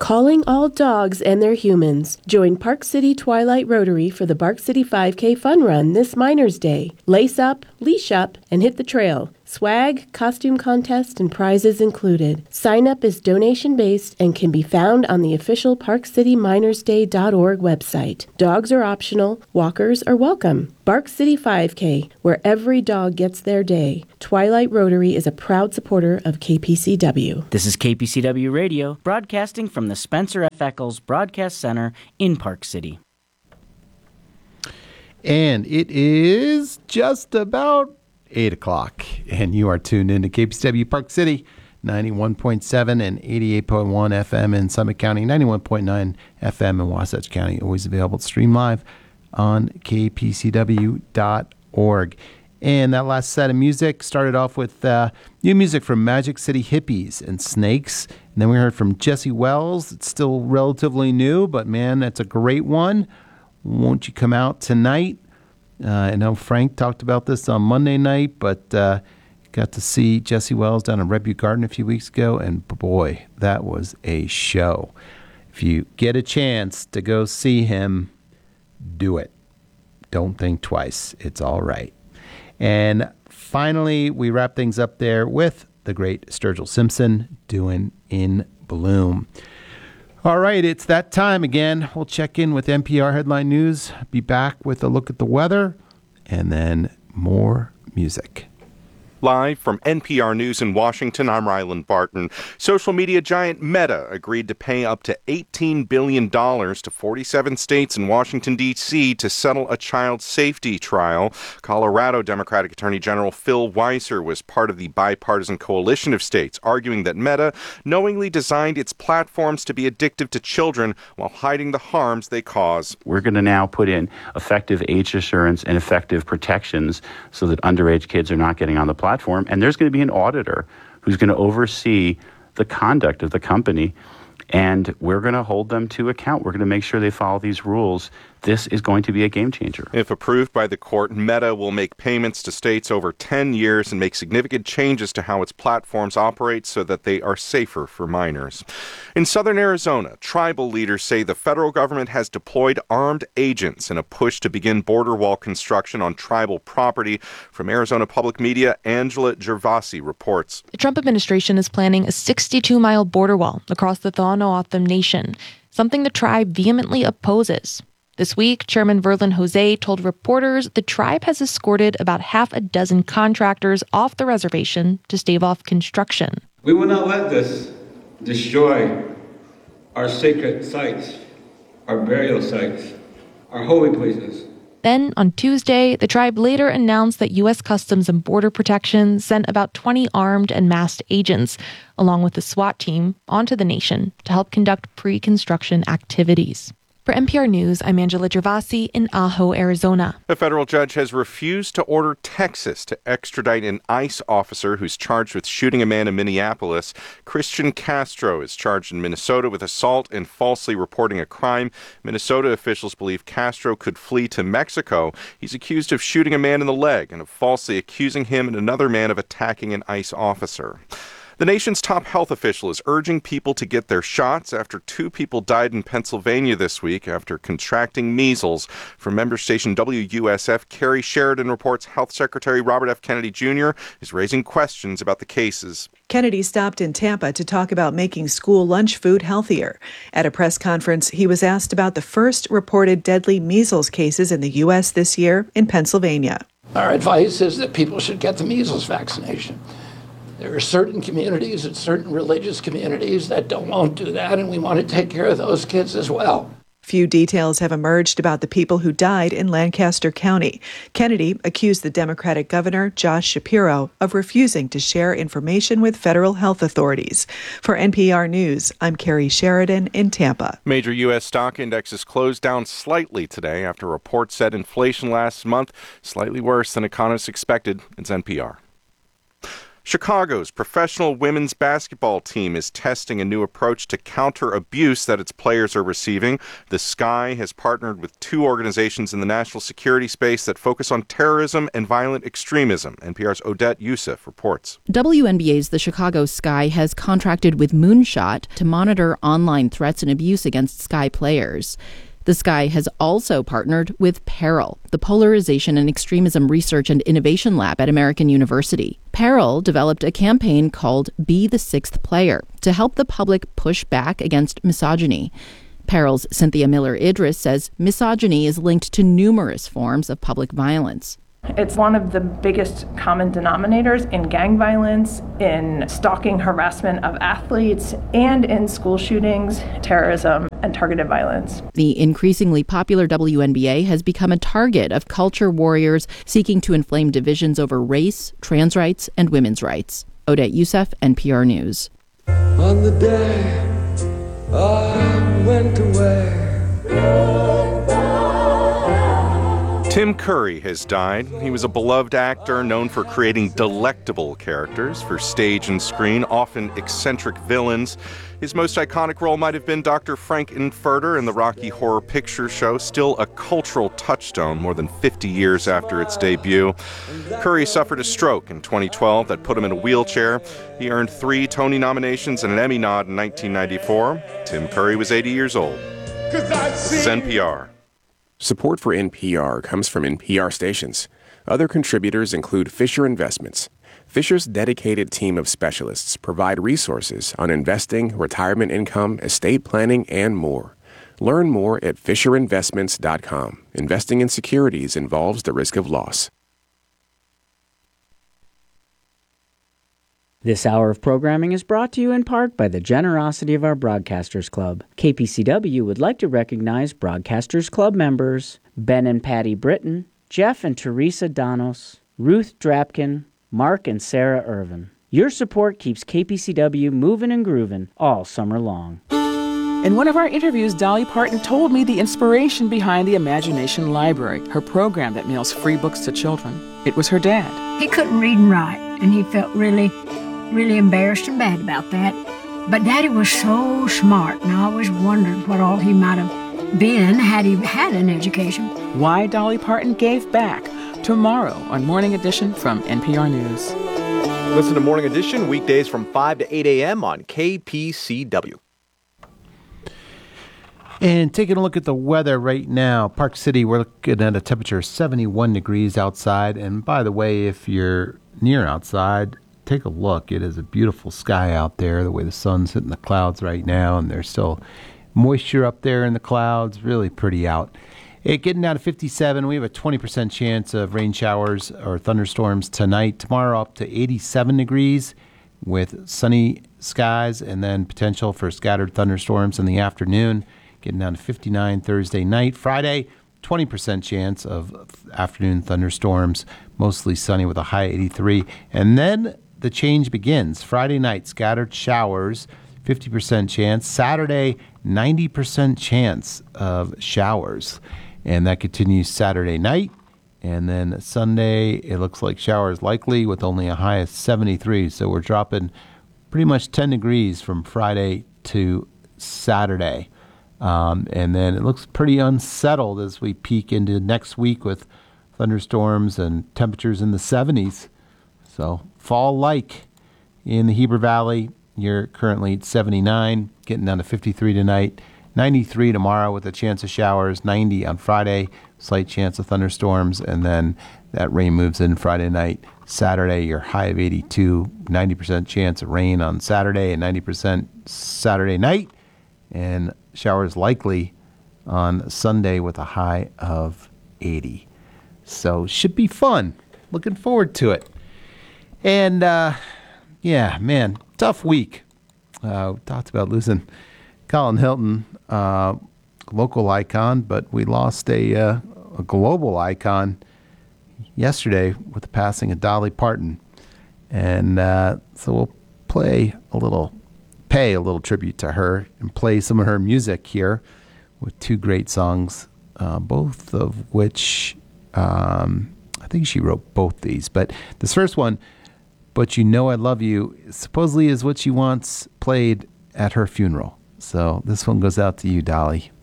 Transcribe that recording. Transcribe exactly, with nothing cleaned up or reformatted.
Calling all dogs and their humans. Join Park City Twilight Rotary for the Park City five K Fun Run this Miners Day. Lace up, leash up, and hit the trail. Swag, costume contest, and prizes included. Sign up is donation-based and can be found on the official park city miners day dot org website. Dogs are optional. Walkers are welcome. Park City five K, where every dog gets their day. Twilight Rotary is a proud supporter of K P C W. This is K P C W Radio, broadcasting from the Spencer F. Eccles Broadcast Center in Park City. And it is just about eight o'clock, and you are tuned in to K P C W Park City, ninety-one point seven and eighty-eight point one F M in Summit County, ninety-one point nine F M in Wasatch County. Always available to stream live on K P C W dot org. And that last set of music started off with uh, new music from Magic City Hippies and Snakes. And then we heard from Jesse Wells. It's still relatively new, but man, that's a great one. Won't You Come Out Tonight? Uh, I know Frank talked about this on Monday night, but uh, got to see Jesse Wells down in Red Butte Garden a few weeks ago, and boy, that was a show. If you get a chance to go see him, do it. Don't think twice. It's all right. And finally, we wrap things up there with the great Sturgill Simpson doing In Bloom. All right, it's that time again. We'll check in with N P R Headline News, be back with a look at the weather, and then more music. Live from N P R News in Washington, I'm Ryland Barton. Social media giant Meta agreed to pay up to eighteen billion dollars to forty-seven states and Washington, D C to settle a child safety trial. Colorado Democratic Attorney General Phil Weiser was part of the bipartisan coalition of states, arguing that Meta knowingly designed its platforms to be addictive to children while hiding the harms they cause. We're going to now put in effective age assurance and effective protections so that underage kids are not getting on the platform. Platform, and there's going to be an auditor who's going to oversee the conduct of the company, and we're going to hold them to account. We're going to make sure they follow these rules. This is going to be a game changer. If approved by the court, Meta will make payments to states over ten years and make significant changes to how its platforms operate so that they are safer for minors. In southern Arizona, tribal leaders say the federal government has deployed armed agents in a push to begin border wall construction on tribal property. From Arizona Public Media, Angela Gervasi reports. The Trump administration is planning a sixty-two mile border wall across the Tohono-O'odham Nation, something the tribe vehemently opposes. This week, Chairman Verlin Jose told reporters the tribe has escorted about half a dozen contractors off the reservation to stave off construction. We will not let this destroy our sacred sites, our burial sites, our holy places. Then, on Tuesday, the tribe later announced that U S Customs and Border Protection sent about twenty armed and masked agents, along with the SWAT team, onto the nation to help conduct pre-construction activities. For N P R News, I'm Angela Gervasi in Ajo, Arizona. A federal judge has refused to order Texas to extradite an ICE officer who's charged with shooting a man in Minneapolis. Christian Castro is charged in Minnesota with assault and falsely reporting a crime. Minnesota officials believe Castro could flee to Mexico. He's accused of shooting a man in the leg and of falsely accusing him and another man of attacking an ICE officer. The nation's top health official is urging people to get their shots after two people died in Pennsylvania this week after contracting measles. From member station W U S F, Carrie Sheridan reports Health Secretary Robert F. Kennedy Junior is raising questions about the cases. Kennedy stopped in Tampa to talk about making school lunch food healthier. At a press conference, he was asked about the first reported deadly measles cases in the U S this year in Pennsylvania. Our advice is that people should get the measles vaccination. There are certain communities and certain religious communities that don't won't do that, and we want to take care of those kids as well. Few details have emerged about the people who died in Lancaster County. Kennedy accused the Democratic governor, Josh Shapiro, of refusing to share information with federal health authorities. For N P R News, I'm Carrie Sheridan in Tampa. Major U S stock indexes closed down slightly today after reports said inflation last month slightly worse than economists expected. It's N P R. Chicago's professional women's basketball team is testing a new approach to counter abuse that its players are receiving. The Sky has partnered with two organizations in the national security space that focus on terrorism and violent extremism. N P R's Odette Youssef reports. W N B A's The Chicago Sky has contracted with Moonshot to monitor online threats and abuse against Sky players. The Sky has also partnered with Peril, the Polarization and Extremism Research and Innovation Lab at American University. Peril developed a campaign called Be the Sixth Player to help the public push back against misogyny. Peril's Cynthia Miller-Idris says misogyny is linked to numerous forms of public violence. It's one of the biggest common denominators in gang violence, in stalking, harassment of athletes, and in school shootings, terrorism, and targeted violence. The increasingly popular W N B A has become a target of culture warriors seeking to inflame divisions over race, trans rights, and women's rights. Odette Youssef, N P R News. On the day I went away. Tim Curry has died. He was a beloved actor known for creating delectable characters for stage and screen, often eccentric villains. His most iconic role might have been Doctor Frank-N-Furter in the Rocky Horror Picture Show, still a cultural touchstone more than fifty years after its debut. Curry suffered a stroke in twenty twelve that put him in a wheelchair. He earned three Tony nominations and an Emmy nod in nineteen ninety-four. Tim Curry was eighty years old. This is N P R. Support for N P R comes from N P R stations. Other contributors include Fisher Investments. Fisher's dedicated team of specialists provide resources on investing, retirement income, estate planning, and more. Learn more at fisher investments dot com. Investing in securities involves the risk of loss. This hour of programming is brought to you in part by the generosity of our Broadcasters Club. K P C W would like to recognize Broadcasters Club members Ben and Patty Britton, Jeff and Teresa Donos, Ruth Drapkin, Mark and Sarah Irvin. Your support keeps K P C W moving and grooving all summer long. In one of our interviews, Dolly Parton told me the inspiration behind the Imagination Library, her program that mails free books to children. It was her dad. He couldn't read and write, and he felt really, really embarrassed and bad about that. But Daddy was so smart, and I always wondered what all he might have been had he had an education. Why Dolly Parton Gave Back, tomorrow on Morning Edition from N P R News. Listen to Morning Edition weekdays from five to eight a.m. on K P C W. And taking a look at the weather right now, Park City, we're looking at a temperature of seventy-one degrees outside. And by the way, if you're near outside, take a look. It is a beautiful sky out there, the way the sun's hitting the clouds right now, and there's still moisture up there in the clouds. Really pretty out. It getting down to fifty-seven. We have a twenty percent chance of rain showers or thunderstorms tonight. Tomorrow up to eighty-seven degrees with sunny skies and then potential for scattered thunderstorms in the afternoon. Getting down to fifty-nine Thursday night. Friday, twenty percent chance of afternoon thunderstorms, mostly sunny with a high eighty-three. And then the change begins. Friday night, scattered showers, fifty percent chance. Saturday, ninety percent chance of showers. And that continues Saturday night. And then Sunday, it looks like showers likely with only a high of seventy-three. So we're dropping pretty much ten degrees from Friday to Saturday. Um, and then it looks pretty unsettled as we peek into next week with thunderstorms and temperatures in the seventies. So fall-like in the Heber Valley. You're currently at seventy-nine, getting down to fifty-three tonight. ninety-three tomorrow with a chance of showers. ninety on Friday, slight chance of thunderstorms. And then that rain moves in Friday night. Saturday, your high of eighty-two. ninety percent chance of rain on Saturday and ninety percent Saturday night. And showers likely on Sunday with a high of eighty. So should be fun. Looking forward to it. And, uh, yeah, man, tough week. Uh, we talked about losing Colin Hilton, uh, local icon, but we lost a, uh, a global icon yesterday with the passing of Dolly Parton. And uh, so we'll play a little pay a little tribute to her and play some of her music here with two great songs, uh, both of which um, I think she wrote both these. But this first one But You Know I Love You supposedly is what she wants played at her funeral. So this one goes out to you, Dolly.